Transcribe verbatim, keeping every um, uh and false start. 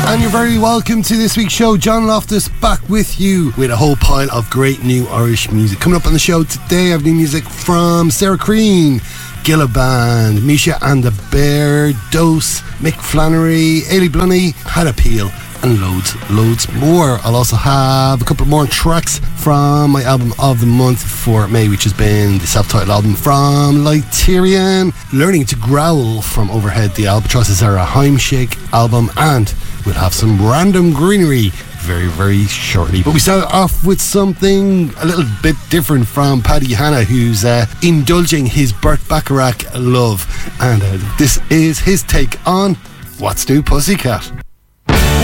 And you're very welcome to this week's show. John Loftus back with you with a whole pile of great new Irish music. Coming up on the show today, I have new music from Sarah Crean, Gilla Band, Misha and the Bear, Dose, Mick Flannery, Ailey Blunny, Had Appeal, and loads, loads more. I'll also have a couple more tracks from my album of the month for May, which has been the self-titled album from Lighterion, Learning to Growl from Overhead, the Albatross Zara Heimshake album, and we'll have some random greenery very, very shortly. But we start off with something a little bit different from Paddy Hanna, who's uh, indulging his Burt Bacharach love. And uh, this is his take on What's New Pussycat.